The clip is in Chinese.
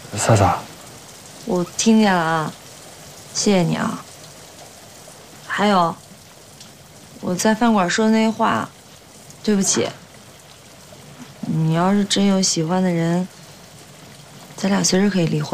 萨萨， 我听见了啊，谢谢你啊。还有，我在饭馆说的那些话，对不起。你要是真有喜欢的人，咱俩随时可以离婚。